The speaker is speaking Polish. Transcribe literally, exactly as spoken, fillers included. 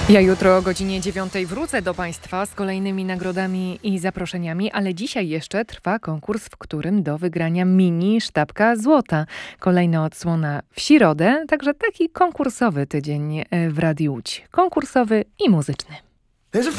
Ja jutro o godzinie dziewiątej wrócę do Państwa z kolejnymi nagrodami i zaproszeniami, ale dzisiaj jeszcze trwa konkurs, w którym do wygrania mini sztabka złota. Kolejna odsłona w środę, także taki konkursowy tydzień w Radiu Łódź. Konkursowy i muzyczny.